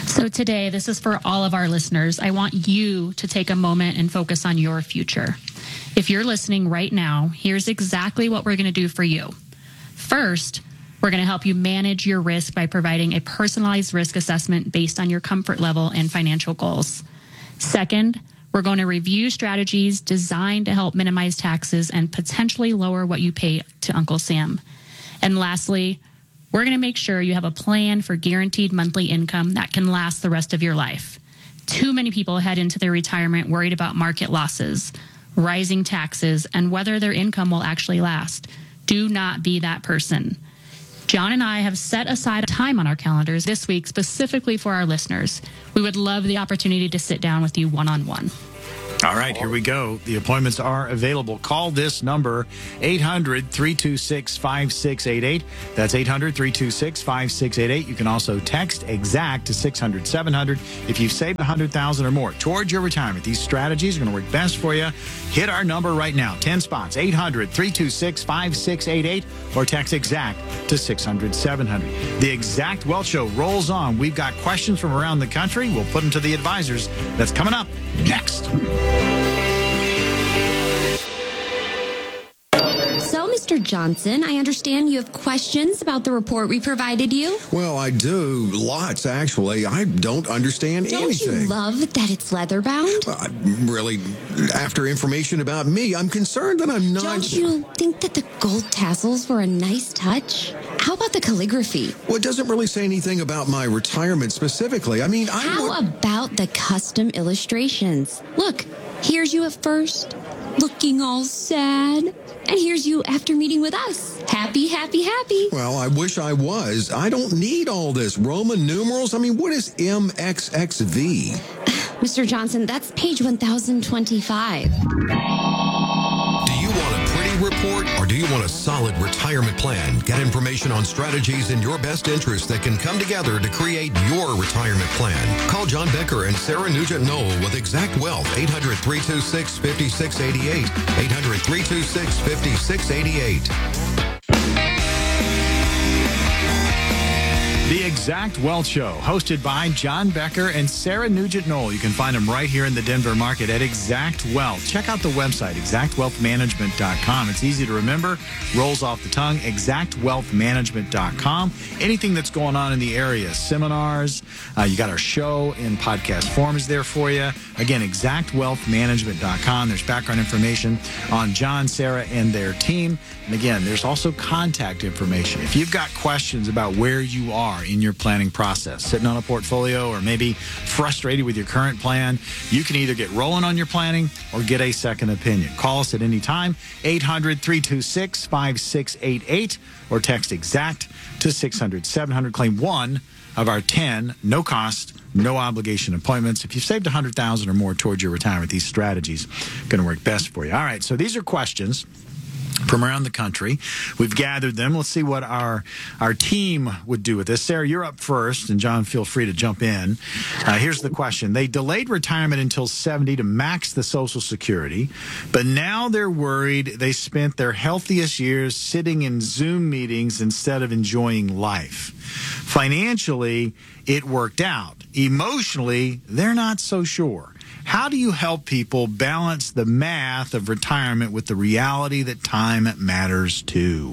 So today, this is for all of our listeners. I want you to take a moment and focus on your future. If you're listening right now, here's exactly what we're going to do for you. First, we're going to help you manage your risk by providing a personalized risk assessment based on your comfort level and financial goals. Second, we're going to review strategies designed to help minimize taxes and potentially lower what you pay to Uncle Sam. And lastly, we're going to make sure you have a plan for guaranteed monthly income that can last the rest of your life. Too many people head into their retirement worried about market losses, rising taxes, and whether their income will actually last. Do not be that person. John and I have set aside time on our calendars this week specifically for our listeners. We would love the opportunity to sit down with you one-on-one. All right, here we go. The appointments are available. Call this number, eight hundred, three two six, five six eight eight. That's eight hundred, three two six, five six eight eight. You can also text EXACT to six hundred, seven hundred. If you've saved one hundred thousand dollars or more towards your retirement, these strategies are going to work best for you. Hit our number right now, ten spots, eight hundred, three two six, five six eight eight, or text EXACT to six hundred, seven hundred. The Exact Wealth Show rolls on. We've got questions from around the country. We'll put them to the advisors. That's coming up next. So, Mister Johnson, I understand you have questions about the report we provided you? Well, I do. Lots, actually. I don't understand Don't anything. you love that it's leather-bound? Uh, really, after information about me, I'm concerned that I'm not... Don't you think that the gold tassels were a nice touch? How about the calligraphy? Well, it doesn't really say anything about my retirement specifically. I mean, I... How would... about the custom illustrations? Look, here's you at first, looking all sad. And here's you after meeting with us. Happy, happy, happy. Well, I wish I was. I don't need all this Roman numerals. I mean, what is M X X V? Mister Johnson, that's page one thousand twenty-five. Do you want a pretty report or do you want a solid retirement plan? Get information on strategies in your best interest that can come together to create your retirement plan. Call John Becker and Sarah Nugent-Knoll with Exact Wealth, eight hundred, three two six, five six eight eight, eight hundred, three two six, five six eight eight. The Exact Wealth Show, hosted by John Becker and Sarah Nugent-Knoll. You can find them right here in the Denver market at Exact Wealth. Check out the website, exact wealth management dot com. It's easy to remember, rolls off the tongue, exact wealth management dot com. Anything that's going on in the area, seminars, uh, you got our show in podcast form is there for you. Again, exact wealth management dot com. There's background information on John, Sarah, and their team. And again, there's also contact information. If you've got questions about where you are in your planning process, sitting on a portfolio or maybe frustrated with your current plan, you can either get rolling on your planning or get a second opinion. Call us at any time, eight hundred, three two six, five six eight eight, or text EXACT to six hundred, seven hundred. Claim one of our ten no-cost, no-obligation appointments. If you've saved one hundred thousand dollars or more towards your retirement, these strategies are going to work best for you. All right, so these are questions from around the country. We've gathered them. Let's see what our our team would do with this. Sarah, you're up first, and John, feel free to jump in. Uh, here's the question. They delayed retirement until seventy to max the Social Security, but now they're worried they spent their healthiest years sitting in Zoom meetings instead of enjoying life. Financially, it worked out. Emotionally, they're not so sure. How do you help people balance the math of retirement with the reality that time matters too?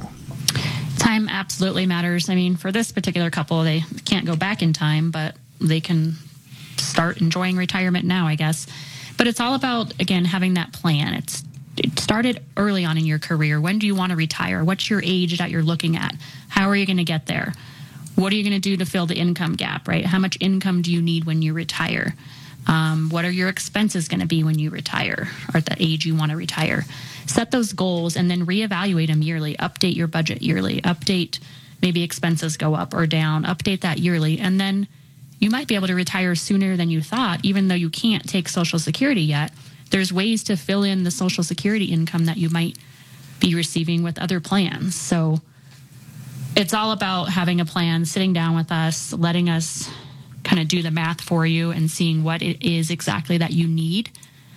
Time absolutely matters. I mean, for this particular couple, they can't go back in time, but they can start enjoying retirement now, I guess. But it's all about, again, having that plan. It's it started early on in your career. When do you want to retire? What's your age that you're looking at? How are you going to get there? What are you going to do to fill the income gap, right? How much income do you need when you retire? Um, what are your expenses going to be when you retire or at the age you want to retire? Set those goals and then reevaluate them yearly. Update your budget yearly. Update, maybe expenses go up or down. Update that yearly. And then you might be able to retire sooner than you thought, even though you can't take Social Security yet. There's ways to fill in the Social Security income that you might be receiving with other plans. So it's all about having a plan, sitting down with us, letting us kind of do the math for you and seeing what it is exactly that you need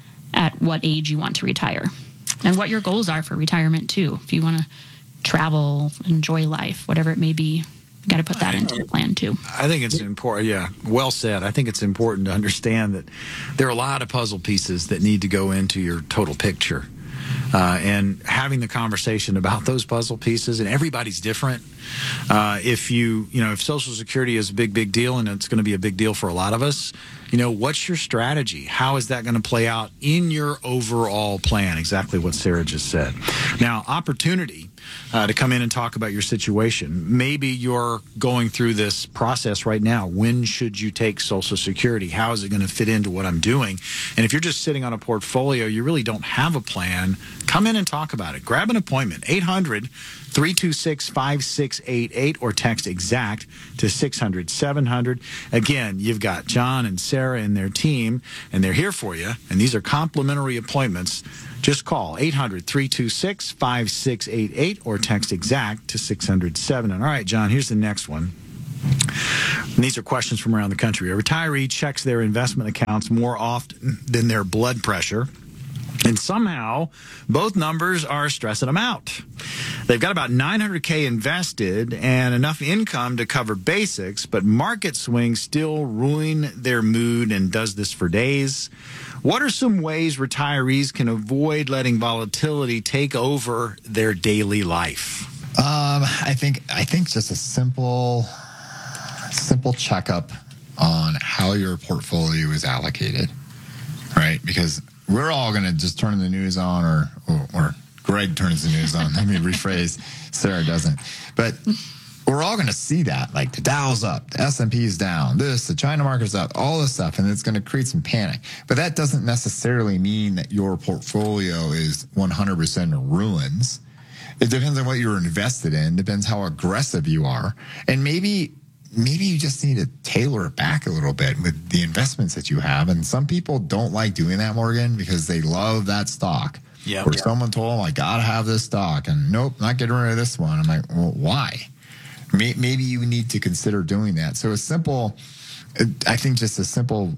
at what age you want to retire and what your goals are for retirement too. If you want to travel, enjoy life, whatever it may be you got to put that into the plan too. I think it's important. Yeah, well said. I think it's important to understand that there are a lot of puzzle pieces that need to go into your total picture. Uh, and having the conversation about those puzzle pieces, and everybody's different. Uh, if you, you know, if Social Security is a big, big deal, and it's going to be a big deal for a lot of us, you know, what's your strategy? How is that going to play out in your overall plan? Exactly what Sarah just said. Now, opportunity uh, to come in and talk about your situation. Maybe you're going through this process right now. When should you take Social Security? How is it going to fit into what I'm doing? And if you're just sitting on a portfolio, you really don't have a plan, come in and talk about it. Grab an appointment, eight hundred, three two six, five six eight eight, or text EXACT to six hundred, seven hundred. Again, you've got John and Sarah and their team, and they're here for you, and these are complimentary appointments. Just call eight hundred, three two six, five six eight eight or text EXACT to six hundred, seven hundred. All right, John, here's the next one. And these are questions from around the country. A retiree checks their investment accounts more often than their blood pressure, and somehow both numbers are stressing them out. They've got about nine hundred K invested and enough income to cover basics, but market swings still ruin their mood and does this for days. What are some ways retirees can avoid letting volatility take over their daily life? Um, I think I think just a simple, simple checkup on how your portfolio is allocated, right? Because we're all going to just turn the news on, or, or or Greg turns the news on. Let me rephrase. Sarah doesn't. But we're all going to see that. Like the Dow's up, the S and P is down, this, the China market's up, all this stuff, and it's going to create some panic. But that doesn't necessarily mean that your portfolio is one hundred percent ruins. It depends on what you're invested in, depends how aggressive you are. And maybe maybe you just need to tailor it back a little bit with the investments that you have. And some people don't like doing that, Morgan, because they love that stock. Yeah. Or someone told them, I got to have this stock. And nope, not getting rid of this one. I'm like, well, why? Maybe you need to consider doing that. So a simple, I think just a simple,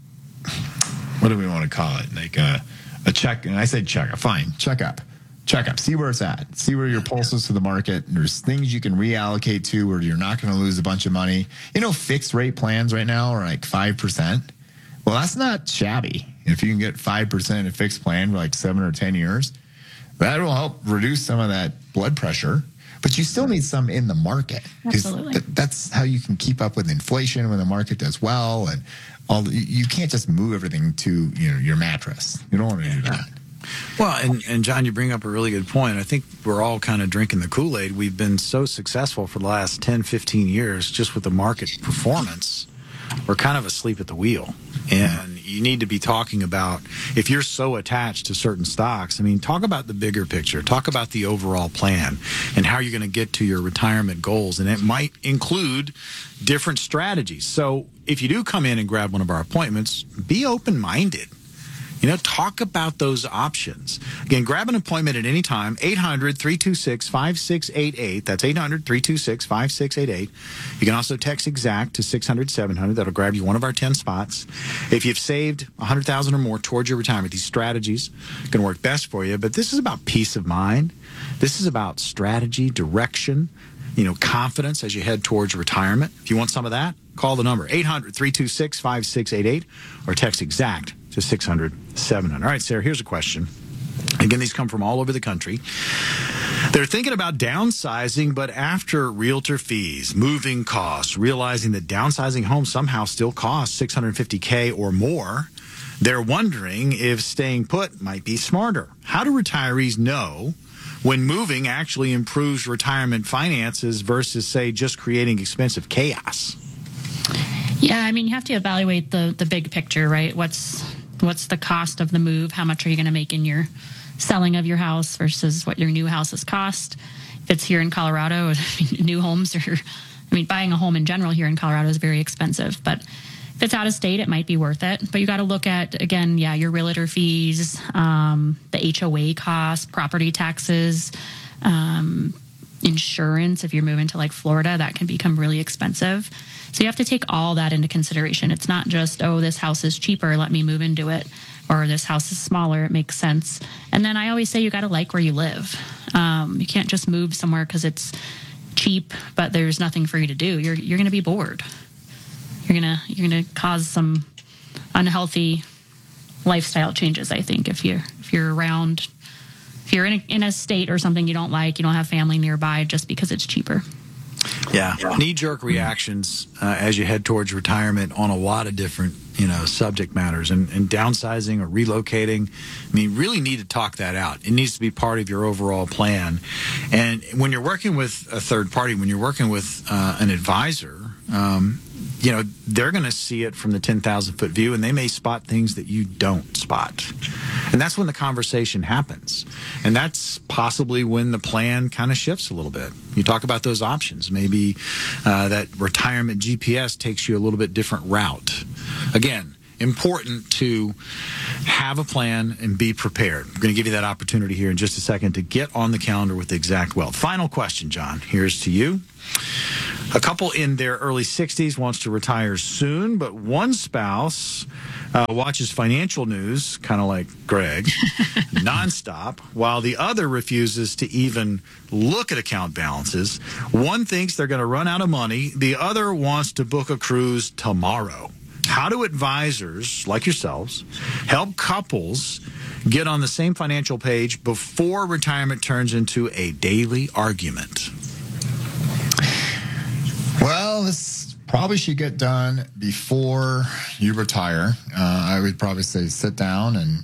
what do we want to call it? Like a, a check. And I say check, fine, check up. Check up, see where it's at, see where your pulse is to the market. There's things you can reallocate to where you're not going to lose a bunch of money. You know, fixed rate plans right now are like five percent. Well, that's not shabby. If you can get five percent in a fixed plan for like seven or ten years, that will help reduce some of that blood pressure. But you still need some in the market. Absolutely. Th- that's how you can keep up with inflation when the market does well. And all the, you can't just move everything to, you know, your mattress. You don't want to do that. Well, and, and John, you bring up a really good point. I think we're all kind of drinking the Kool-Aid. We've been so successful for the last ten, fifteen years just with the market performance. We're kind of asleep at the wheel. And you need to be talking about, if you're so attached to certain stocks, I mean, talk about the bigger picture. Talk about the overall plan and how you're going to get to your retirement goals. And it might include different strategies. So if you do come in and grab one of our appointments, be open-minded. You know, talk about those options. Again, grab an appointment at any time, eight hundred, three two six, five six eight eight. That's eight hundred, three two six, five six eight eight. You can also text EXACT to six hundred, seven hundred. That'll grab you one of our ten spots. If you've saved one hundred thousand dollars or more towards your retirement, these strategies are going to work best for you. But this is about peace of mind. This is about strategy, direction, you know, confidence as you head towards retirement. If you want some of that, call the number, eight hundred, three two six, five six eight eight, or text EXACT to six hundred, seven hundred. All right, Sarah, here's a question. Again, these come from all over the country. They're thinking about downsizing, but after realtor fees, moving costs, realizing that downsizing homes somehow still costs six hundred fifty K or more, they're wondering if staying put might be smarter. How do retirees know when moving actually improves retirement finances versus, say, just creating expensive chaos? Yeah, I mean, you have to evaluate the the big picture, right? What's what's the cost of the move? How much are you going to make in your selling of your house versus what your new houses cost? If it's here in Colorado, I mean, new homes are, I mean, buying a home in general here in Colorado is very expensive. But if it's out of state, it might be worth it. But you got to look at, again, yeah, your realtor fees, um, the H O A costs, property taxes, um, insurance. If you're moving to like Florida, that can become really expensive. So you have to take all that into consideration. It's not just, oh, this house is cheaper, let me move into it, or this house is smaller, it makes sense. And then I always say you got to like where you live. Um, you can't just move somewhere because it's cheap, but there's nothing for you to do, you're you're going to be bored. You're gonna you're gonna cause some unhealthy lifestyle changes. I think if you're if you're around, if you're in a, in a state or something you don't like, you don't have family nearby, just because it's cheaper. Yeah, knee-jerk reactions uh, as you head towards retirement on a lot of different, you know, subject matters, and, and downsizing or relocating. I mean, you really need to talk that out. It needs to be part of your overall plan. And when you're working with a third party, when you're working with uh, an advisor, um, you know, they're going to see it from the ten thousand foot view, and they may spot things that you don't spot. And that's when the conversation happens. And that's possibly when the plan kind of shifts a little bit. You talk about those options. Maybe uh, that retirement G P S takes you a little bit different route. Again, important to have a plan and be prepared. We're going to give you that opportunity here in just a second to get on the calendar with Exact Wealth. Final question, John. Here's to you. A couple in their early sixties wants to retire soon, but one spouse uh, watches financial news, kind of like Greg, nonstop, while the other refuses to even look at account balances. One thinks they're going to run out of money. The other wants to book a cruise tomorrow. How do advisors like yourselves help couples get on the same financial page before retirement turns into a daily argument? Well, this probably should get done before you retire. Uh, I would probably say sit down, and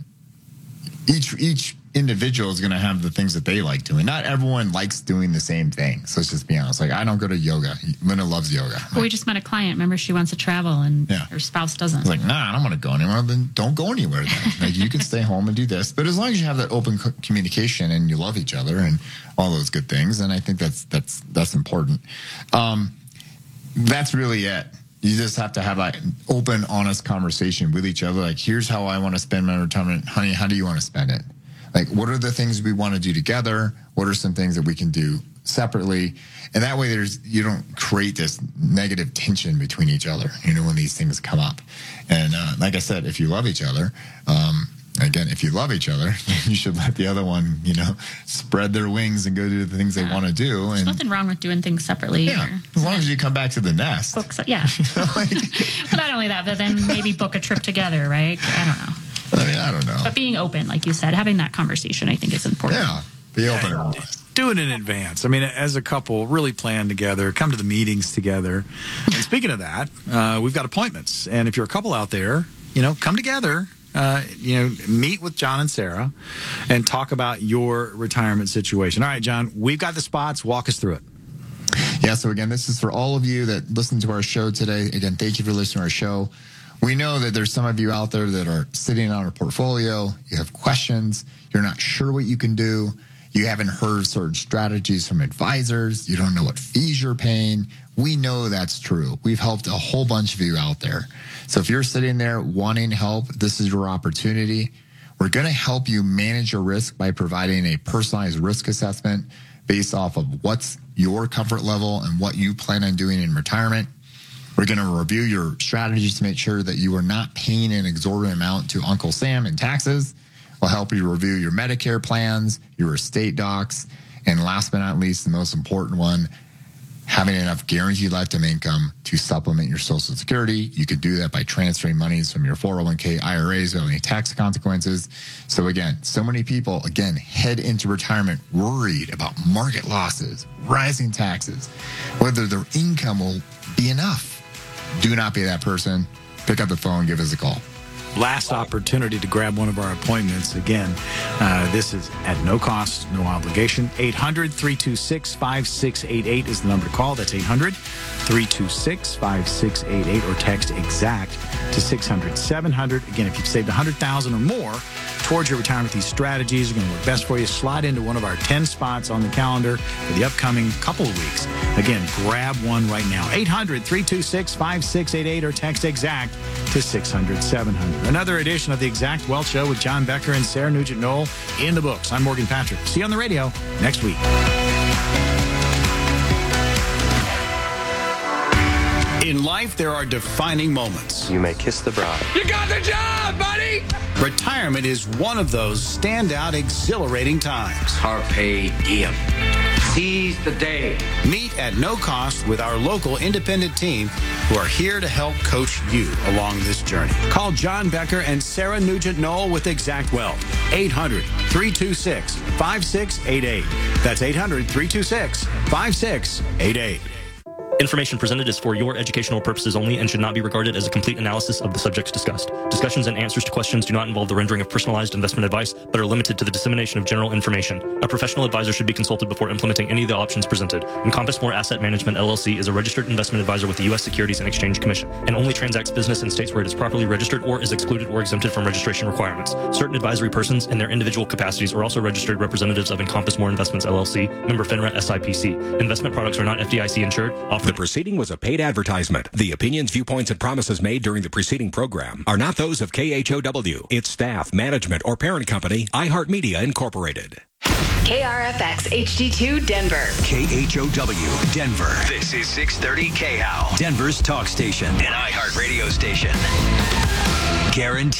each each individual is going to have the things that they like doing. Not everyone likes doing the same thing. So let's just be honest. Like, I don't go to yoga. Linda loves yoga. Well, we just met a client. Remember, she wants to travel, and yeah. her spouse doesn't. It's like, nah, I don't want to go anywhere. Then don't go anywhere then. Like, you can stay home and do this. But as long as you have that open co- communication and you love each other and all those good things, then I think that's that's that's important. Um, That's really it. You just have to have an open, honest conversation with each other. Like, here's how I want to spend my retirement. Honey, how do you want to spend it? Like, what are the things we want to do together? What are some things that we can do separately? And that way there's you don't create this negative tension between each other, you know, when these things come up. And uh, like I said, if you love each other, um, again, if you love each other, you should let the other one, you know, spread their wings and go do the things yeah. they want to do. There's and nothing wrong with doing things separately. Yeah, either. As long as you come back to the nest. Books, yeah. But not only that, but then maybe book a trip together, right? I don't know. I mean, I don't know. But being open, like you said, having that conversation, I think is important. Yeah, be open. Yeah. Do it in advance. I mean, as a couple, really plan together, come to the meetings together. And speaking of that, uh, we've got appointments. And if you're a couple out there, you know, come together. Uh, you know, meet with John and Sarah and talk about your retirement situation. All right, John, we've got the spots. Walk us through it. Yeah, so again, this is for all of you that listen to our show today. Again, thank you for listening to our show. We know that there's some of you out there that are sitting on a portfolio. You have questions. You're not sure what you can do. You haven't heard certain strategies from advisors. You don't know what fees you're paying. We know that's true. We've helped a whole bunch of you out there. So if you're sitting there wanting help, this is your opportunity. We're going to help you manage your risk by providing a personalized risk assessment based off of what's your comfort level and what you plan on doing in retirement. We're going to review your strategies to make sure that you are not paying an exorbitant amount to Uncle Sam in taxes. We'll help you review your Medicare plans, your estate docs, and last but not least, the most important one, having enough guaranteed lifetime income to supplement your Social Security. You could do that by transferring monies from your four oh one k I R As without any tax consequences. So again, so many people, again, head into retirement worried about market losses, rising taxes, whether their income will be enough. Do not be that person. Pick up the phone, give us a call. Last opportunity to grab one of our appointments. Again, uh, this is at no cost, no obligation. eight hundred, three two six, five six eight eight is the number to call. That's eight hundred, three two six, five six eight eight, or text EXACT to six hundred, seven hundred. Again, if you've saved one hundred thousand dollars or more towards your retirement, these strategies are going to work best for you. Slide into one of our ten spots on the calendar for the upcoming couple of weeks. Again, grab one right now. eight hundred, three two six, five six eight eight or text EXACT to six hundred, seven hundred. Another edition of the Exact Wealth Show with John Becker and Sarah Nugent-Knoll in the books. I'm Morgan Patrick. See you on the radio next week. In life, there are defining moments. You may kiss the bride. You got the job, buddy! Retirement is one of those standout, exhilarating times. Carpe diem. Seize the day. Meet at no cost with our local independent team who are here to help coach you along this journey. Call John Becker and Sarah Nugent Knoll with Exact Wealth. eight hundred, three two six, five six eight eight. That's eight hundred, three two six, five six eight eight. Information presented is for your educational purposes only and should not be regarded as a complete analysis of the subjects discussed. Discussions and answers to questions do not involve the rendering of personalized investment advice, but are limited to the dissemination of general information. A professional advisor should be consulted before implementing any of the options presented. Encompass More Asset Management L L C is a registered investment advisor with the U S Securities and Exchange Commission and only transacts business in states where it is properly registered or is excluded or exempted from registration requirements. Certain advisory persons in their individual capacities are also registered representatives of Encompass More Investments L L C, member FINRA S I P C. Investment products are not F D I C insured. The proceeding was a paid advertisement. The opinions, viewpoints, and promises made during the preceding program are not those of K H O W, its staff, management, or parent company, iHeartMedia Incorporated. K R F X H D two Denver. K H O W Denver. This is six thirty K H O W, Denver's talk station, an iHeart radio station. Guaranteed.